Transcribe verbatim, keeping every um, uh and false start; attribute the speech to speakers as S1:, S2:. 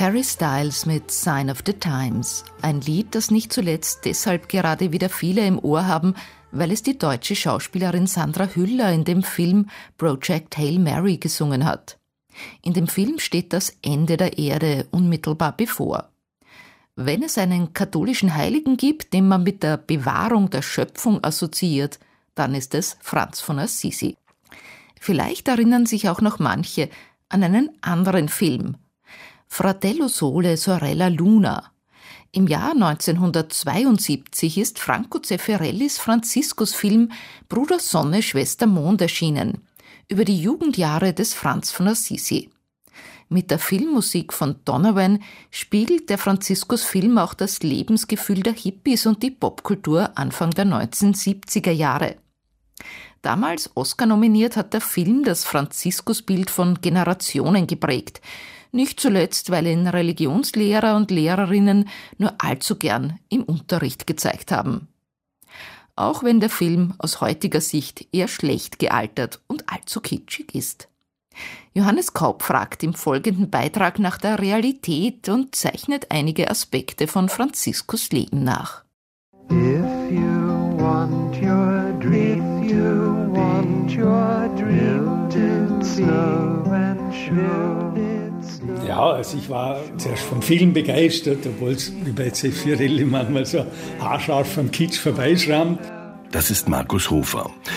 S1: Harry Styles mit Sign of the Times. Ein Lied, das nicht zuletzt deshalb gerade wieder viele im Ohr haben, weil es die deutsche Schauspielerin Sandra Hüller in dem Film Project Hail Mary gesungen hat. In dem Film steht das Ende der Erde unmittelbar bevor. Wenn es einen katholischen Heiligen gibt, den man mit der Bewahrung der Schöpfung assoziiert, dann ist es Franz von Assisi. Vielleicht erinnern sich auch noch manche an einen anderen Film. Fratello Sole Sorella Luna. Im Jahr neunzehnhundertzweiundsiebzig ist Franco Zeffirellis Franziskusfilm Bruder Sonne, Schwester Mond erschienen, über die Jugendjahre des Franz von Assisi. Mit der Filmmusik von Donovan spiegelt der Franziskusfilm auch das Lebensgefühl der Hippies und die Popkultur Anfang der neunzehnhundertsiebziger Jahre. Damals Oscar nominiert hat der Film das Franziskusbild von Generationen geprägt. Nicht zuletzt, weil ihn Religionslehrer und Lehrerinnen nur allzu gern im Unterricht gezeigt haben. Auch wenn der Film aus heutiger Sicht eher schlecht gealtert und allzu kitschig ist. Johannes Kaup fragt im folgenden Beitrag nach der Realität und zeichnet einige Aspekte von Franziskus Leben nach.
S2: If you want your dream to be, your dream to snow and snow.
S3: Ja, also ich war zuerst vom Film begeistert, obwohl es wie bei Zeffirelli manchmal so haarscharf am Kitsch vorbeischrammt.
S4: Das ist Markus Hofer.